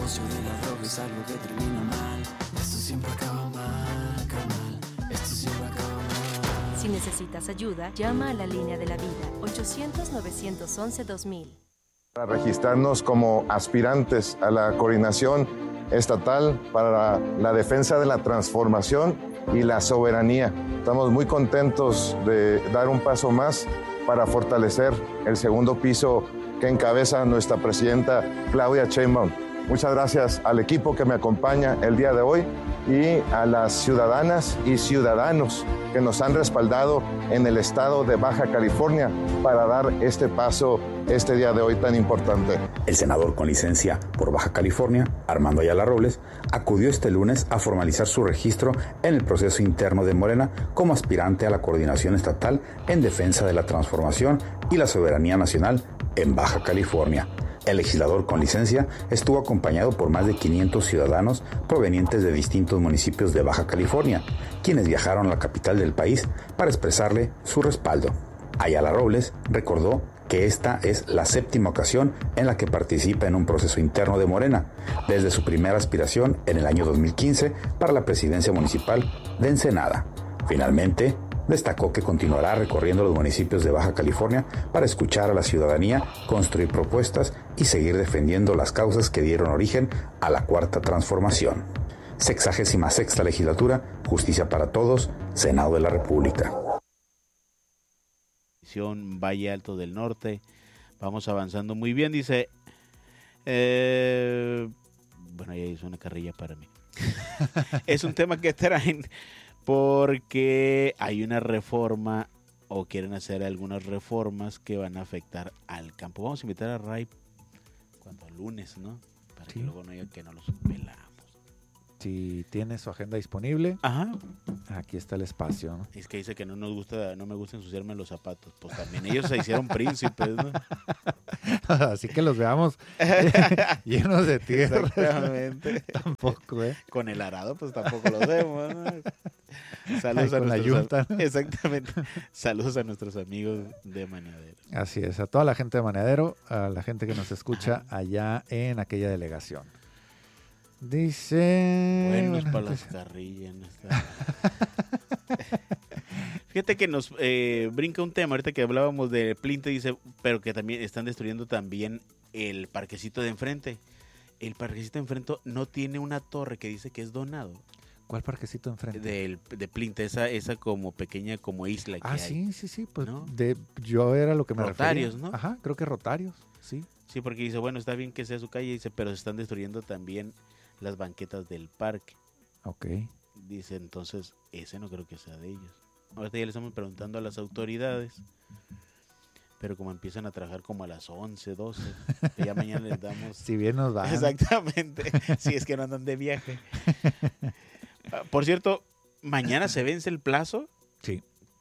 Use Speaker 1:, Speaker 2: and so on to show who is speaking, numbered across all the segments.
Speaker 1: negocio de la droga es algo que termina mal. Esto siempre acaba mal, carnal. Esto siempre acaba mal.
Speaker 2: Si necesitas ayuda, llama a la línea de la vida, 800-911-2000.
Speaker 3: Para registrarnos como aspirantes a la coordinación estatal para la defensa de la transformación y la soberanía. Estamos muy contentos de dar un paso más para fortalecer el segundo piso que encabeza nuestra presidenta Claudia Sheinbaum. Muchas gracias al equipo que me acompaña el día de hoy y a las ciudadanas y ciudadanos que nos han respaldado en el estado de Baja California para dar este paso este día de hoy tan importante.
Speaker 4: El senador con licencia por Baja California, Armando Ayala Robles, acudió este lunes a formalizar su registro en el proceso interno de Morena como aspirante a la coordinación estatal en defensa de la transformación y la soberanía nacional en Baja California. El legislador con licencia estuvo acompañado por más de 500 ciudadanos provenientes de distintos municipios de Baja California, quienes viajaron a la capital del país para expresarle su respaldo. Ayala Robles recordó que esta es la 7ª ocasión en la que participa en un proceso interno de Morena, desde su primera aspiración en el año 2015 para la presidencia municipal de Ensenada. Finalmente, destacó que continuará recorriendo los municipios de Baja California para escuchar a la ciudadanía, construir propuestas y seguir defendiendo las causas que dieron origen a la Cuarta Transformación. 66ª Legislatura, Justicia para Todos, Senado de la República.
Speaker 5: Valle Alto del Norte, vamos avanzando muy bien, dice, bueno, ya hizo una carrilla para mí. Es un tema que traen porque hay una reforma o quieren hacer algunas reformas que van a afectar al campo. Vamos a invitar a Ray cuando lunes, ¿no? Para que luego no digan que no los pelamos.
Speaker 6: Si tiene su agenda disponible,
Speaker 5: ajá,
Speaker 6: aquí está el espacio, ¿no?
Speaker 5: Es que dice que no me gusta ensuciarme los zapatos. Pues también ellos se hicieron príncipes, ¿no?
Speaker 6: Así que los veamos llenos de tierra.
Speaker 5: Exactamente.
Speaker 6: Tampoco, ¿eh?
Speaker 5: Con el arado, pues tampoco los vemos, ¿no? Saludos
Speaker 6: con la yunta, ¿no?
Speaker 5: Exactamente. Saludos a nuestros amigos de Maneadero.
Speaker 6: Así es, a toda la gente de Maneadero, a la gente que nos escucha allá en aquella delegación. Dice...
Speaker 5: Buenos para las carrillas. Fíjate que nos brinca un tema, ahorita que hablábamos de Plinte, dice, pero que también están destruyendo también el parquecito de enfrente. El parquecito de enfrente no tiene una torre que dice que es donado.
Speaker 6: ¿Cuál parquecito enfrente?
Speaker 5: De Plinte, esa como pequeña como isla que hay.
Speaker 6: Sí, pues
Speaker 5: ¿no?
Speaker 6: Yo era lo que me
Speaker 5: Rotarios,
Speaker 6: refería.
Speaker 5: ¿no?
Speaker 6: Ajá, creo que Rotarios, sí.
Speaker 5: Sí, porque dice, bueno, está bien que sea su calle, dice, pero se están destruyendo también las banquetas del parque.
Speaker 6: Ok.
Speaker 5: Dice, entonces, ese no creo que sea de ellos. Ahorita ya le estamos preguntando a las autoridades, pero como empiezan a trabajar como a las 11, 12, ya mañana les damos...
Speaker 6: Si bien nos va.
Speaker 5: Exactamente, si es que no andan de viaje. Por cierto, mañana se vence el plazo.
Speaker 6: Sí.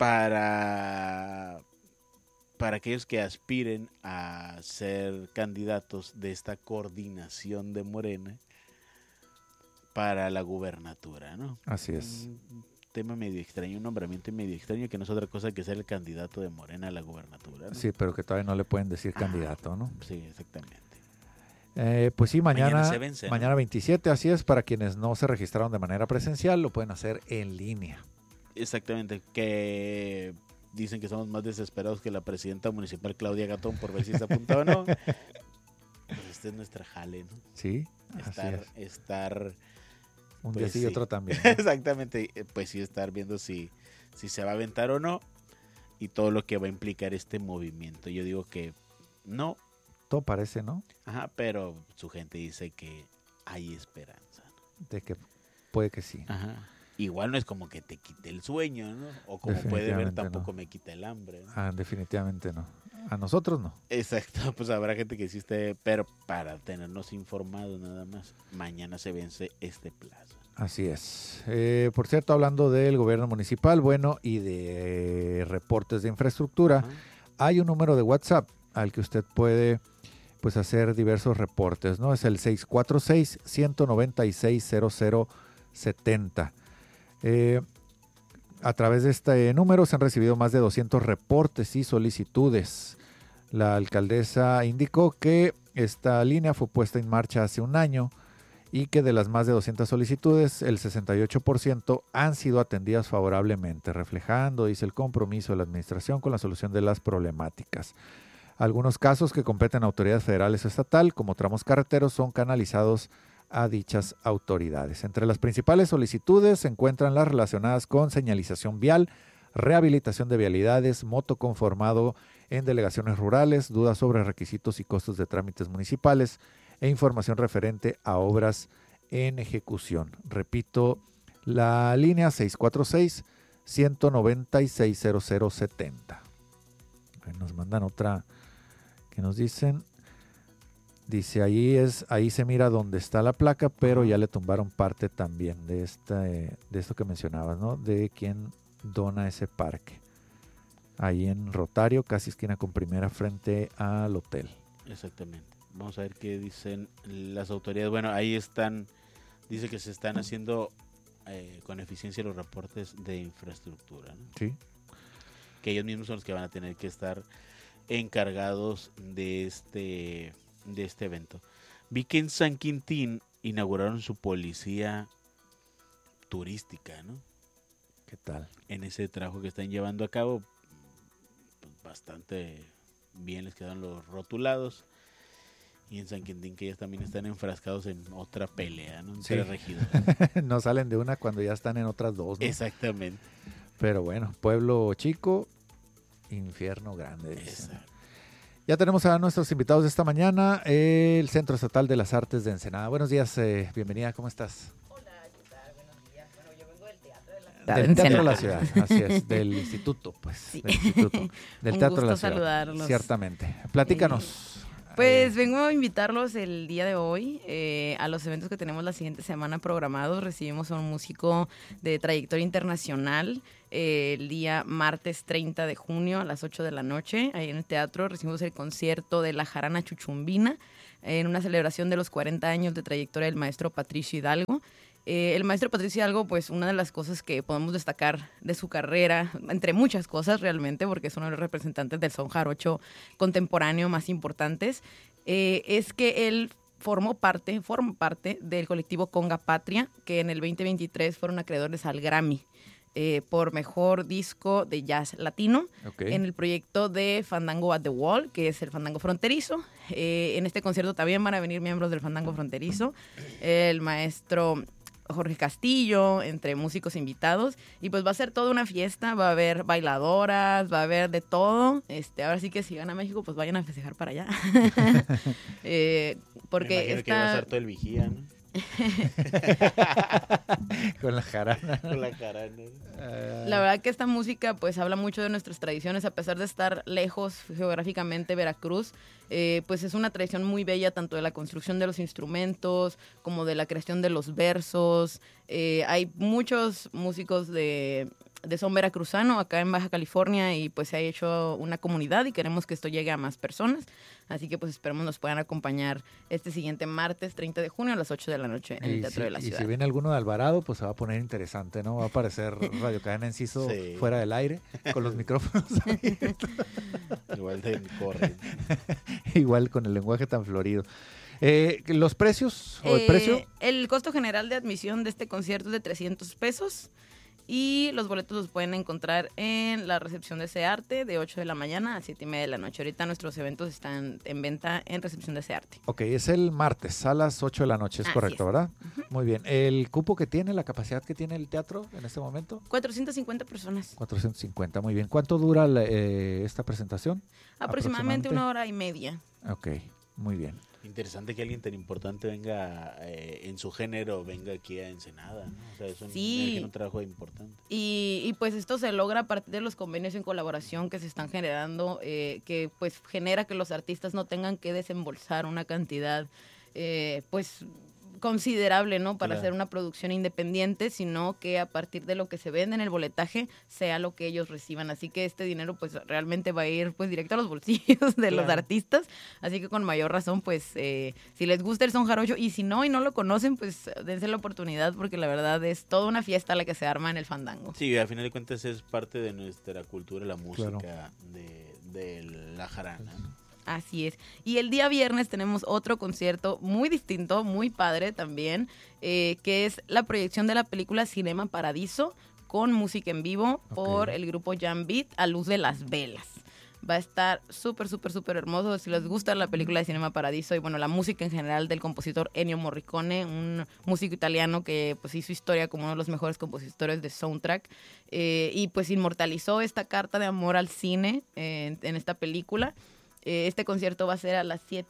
Speaker 5: Para aquellos que aspiren a ser candidatos de esta coordinación de Morena para la gubernatura, ¿no?
Speaker 6: Así es.
Speaker 5: Un tema medio extraño, un nombramiento medio extraño que no es otra cosa que ser el candidato de Morena a la gubernatura, ¿no?
Speaker 6: Sí, pero que todavía no le pueden decir candidato, ¿no?
Speaker 5: Sí, exactamente.
Speaker 6: Pues sí, mañana
Speaker 5: se vence,
Speaker 6: mañana
Speaker 5: ¿no?
Speaker 6: 27, así es, para quienes no se registraron de manera presencial, lo pueden hacer en línea.
Speaker 5: Exactamente, que dicen que somos más desesperados que la presidenta municipal Claudia Gatón por ver si se apuntaba o no. Pues este es nuestra jale, ¿no?
Speaker 6: Sí, así es.
Speaker 5: Estar
Speaker 6: un
Speaker 5: pues
Speaker 6: día sí y otro también,
Speaker 5: ¿no? Exactamente, pues sí, estar viendo si se va a aventar o no y todo lo que va a implicar este movimiento. Yo digo que no.
Speaker 6: Todo parece, ¿no?
Speaker 5: Ajá, pero su gente dice que hay esperanza, ¿no?
Speaker 6: De que puede que sí.
Speaker 5: Ajá. Igual no es como que te quite el sueño, ¿no? O como puede ver, tampoco me quita el hambre, ¿no?
Speaker 6: Definitivamente no. A nosotros no.
Speaker 5: Exacto, pues habrá gente que sí esté, pero para tenernos informados nada más, mañana se vence este plazo.
Speaker 6: Así es. Por cierto, hablando del gobierno municipal, bueno, y de reportes de infraestructura, hay un número de WhatsApp al que usted puede pues hacer diversos reportes, ¿no? Es el 646-196-0070. A través de este número se han recibido más de 200 reportes y solicitudes. La alcaldesa indicó que esta línea fue puesta en marcha hace un año y que de las más de 200 solicitudes, el 68% han sido atendidas favorablemente, reflejando, dice, el compromiso de la administración con la solución de las problemáticas. Algunos casos que competen a autoridades federales o estatal, como tramos carreteros, son canalizados a dichas autoridades. Entre las principales solicitudes se encuentran las relacionadas con señalización vial, rehabilitación de vialidades, moto conformado en delegaciones rurales, dudas sobre requisitos y costos de trámites municipales e información referente a obras en ejecución. Repito, la línea 646-196-0070. Nos mandan otra que nos dicen, dice, ahí se mira dónde está la placa, pero ya le tumbaron parte también de esto que mencionabas, ¿no? De quién dona ese parque. Ahí en Rotario, casi esquina con Primera, frente al hotel.
Speaker 5: Exactamente. Vamos a ver qué dicen las autoridades. Bueno, ahí están, dice que se están haciendo con eficiencia los reportes de infraestructura, ¿no?
Speaker 6: Sí.
Speaker 5: Que ellos mismos son los que van a tener que estar encargados de este evento. Vi que en San Quintín inauguraron su policía turística, ¿no?
Speaker 6: ¿Qué tal?
Speaker 5: En ese trabajo que están llevando a cabo, pues bastante bien les quedan los rotulados. Y en San Quintín, que ellos también están enfrascados en otra pelea, ¿no? Entre regidores.
Speaker 6: No salen de una cuando ya están en otras dos, ¿no?
Speaker 5: Exactamente.
Speaker 6: Pero bueno, pueblo chico, infierno grande. Ya tenemos a nuestros invitados de esta mañana, el Centro Estatal de las Artes de Ensenada. Buenos días, bienvenida, ¿cómo estás?
Speaker 7: Hola, ¿qué tal? Buenos días. Bueno, yo vengo del Teatro de la Ciudad.
Speaker 6: Del Teatro de la Ciudad, así es, del instituto, pues.
Speaker 7: Sí.
Speaker 6: Del instituto, del
Speaker 7: Un
Speaker 6: Teatro de la
Speaker 7: gusto
Speaker 6: Ciudad.
Speaker 7: saludarlos.
Speaker 6: Ciertamente. Platícanos.
Speaker 7: Pues vengo a invitarlos el día de hoy a los eventos que tenemos la siguiente semana programados. Recibimos a un músico de trayectoria internacional el día martes 30 de junio a las 8 de la noche. Ahí en el teatro recibimos el concierto de La Jarana Chuchumbina en una celebración de los 40 años de trayectoria del maestro Patricio Hidalgo. El maestro Patricio Hidalgo, pues una de las cosas que podemos destacar de su carrera, entre muchas cosas realmente, porque es uno de los representantes del son jarocho contemporáneo más importantes, es que él forma parte del colectivo Conga Patria, que en el 2023 fueron acreedores al Grammy por mejor disco de jazz latino, en el proyecto de Fandango at the Wall, que es el Fandango Fronterizo. En este concierto también van a venir miembros del Fandango Fronterizo, el maestro Jorge Castillo, entre músicos invitados, y pues va a ser toda una fiesta, va a haber bailadoras, va a haber de todo. Ahora sí que si van a México, pues vayan a festejar para allá. Porque
Speaker 5: que va a ser todo el vigía, ¿no?
Speaker 6: Con la jarana.
Speaker 5: Con la jarana.
Speaker 7: La verdad que esta música pues habla mucho de nuestras tradiciones, a pesar de estar lejos geográficamente Veracruz, pues es una tradición muy bella, tanto de la construcción de los instrumentos como de la creación de los versos. Hay muchos músicos de son veracruzano acá en Baja California y pues se ha hecho una comunidad y queremos que esto llegue a más personas. Así que pues esperemos nos puedan acompañar este siguiente martes 30 de junio a las 8 de la noche en el Teatro de la Ciudad.
Speaker 6: Y si viene alguno de Alvarado, pues se va a poner interesante, ¿no? Va a aparecer Radio Cadena Enciso fuera del aire, con los micrófonos abiertos.
Speaker 5: Igual de corre.
Speaker 6: Igual con el lenguaje tan florido. ¿Los precios o el precio?
Speaker 7: El costo general de admisión de este concierto es de $300 y los boletos los pueden encontrar en la recepción de SEARTE de 8 de la mañana a 7:30 de la noche. Ahorita nuestros eventos están en venta en recepción de SEARTE.
Speaker 6: Ok, es el martes a las 8 de la noche, es correcto, ¿verdad? Muy bien. ¿El cupo que tiene, la capacidad que tiene el teatro en este momento?
Speaker 7: 450 personas.
Speaker 6: 450, muy bien. ¿Cuánto dura esta presentación?
Speaker 7: Aproximadamente 1 hora y media.
Speaker 6: Ok, muy bien.
Speaker 5: Interesante que alguien tan importante venga en su género, venga aquí a Ensenada, ¿no? O sea, es un trabajo importante.
Speaker 7: Y pues esto se logra a partir de los convenios en colaboración que se están generando, que pues genera que los artistas no tengan que desembolsar una cantidad pues considerable, ¿no? Para hacer una producción independiente, sino que a partir de lo que se vende en el boletaje sea lo que ellos reciban. Así que este dinero pues realmente va a ir pues directo a los bolsillos de los artistas. Así que con mayor razón pues si les gusta el son jarocho y si no y no lo conocen pues dense la oportunidad porque la verdad es toda una fiesta la que se arma en el fandango.
Speaker 5: Sí, al final de cuentas es parte de nuestra cultura, la música de la jarana, ¿no?
Speaker 7: Así es. Y el día viernes tenemos otro concierto muy distinto, muy padre también, que es la proyección de la película Cinema Paradiso con música en vivo por el grupo Jam Beat a luz de las velas. Va a estar súper, súper, súper hermoso. Si les gusta la película de Cinema Paradiso y bueno, la música en general del compositor Ennio Morricone, un músico italiano que pues hizo historia como uno de los mejores compositores de soundtrack y pues inmortalizó esta carta de amor al cine en esta película. Este concierto va a ser a las 7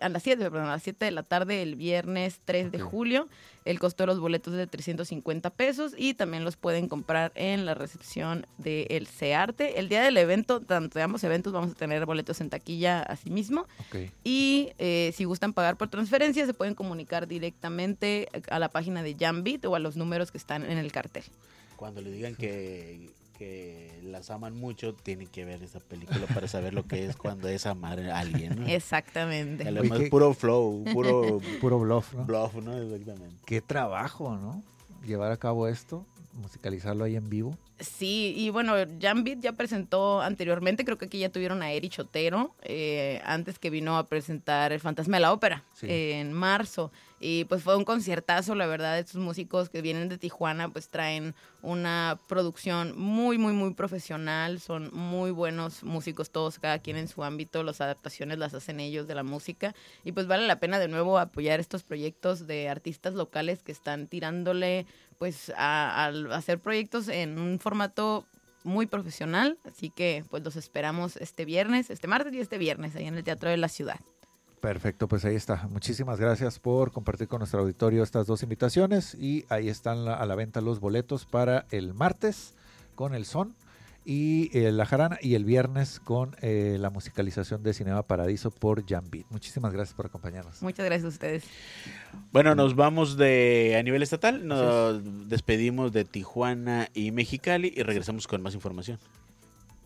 Speaker 7: de la tarde el viernes 3 de julio. El costo de los boletos es de 350 pesos y también los pueden comprar en la recepción del CEARTE. El día del evento, tanto de ambos eventos, vamos a tener boletos en taquilla asimismo. Y si gustan pagar por transferencia, se pueden comunicar directamente a la página de Jam Beat o a los números que están en el cartel.
Speaker 5: Cuando le digan que las aman mucho, tienen que ver esa película para saber lo que es cuando es amar a alguien, ¿no?
Speaker 7: Exactamente.
Speaker 5: Además, puro flow,
Speaker 6: puro bluff, ¿no?
Speaker 5: Bluff, ¿no? Exactamente.
Speaker 6: Qué trabajo, ¿no? Llevar a cabo esto, musicalizarlo ahí en vivo.
Speaker 7: Sí, y bueno, Jam Beat ya presentó anteriormente, creo que aquí ya tuvieron a Eri Chotero, antes que vino a presentar El Fantasma de la Ópera, en marzo. Y pues fue un conciertazo, la verdad. Estos músicos que vienen de Tijuana pues traen una producción muy, muy, muy profesional. Son muy buenos músicos todos, cada quien en su ámbito. Las adaptaciones las hacen ellos de la música. Y pues vale la pena de nuevo apoyar estos proyectos de artistas locales que están tirándole pues a hacer proyectos en un formato muy profesional. Así que pues los esperamos este martes y este viernes ahí en el Teatro de la Ciudad.
Speaker 6: Perfecto, pues ahí está. Muchísimas gracias por compartir con nuestro auditorio estas dos invitaciones y ahí están a la venta los boletos para el martes con el son y la jarana y el viernes con la musicalización de Cinema Paradiso por Jam Beat. Muchísimas gracias por acompañarnos.
Speaker 7: Muchas gracias a ustedes.
Speaker 5: Bueno, nos vamos a nivel estatal, nos despedimos de Tijuana y Mexicali y regresamos con más información.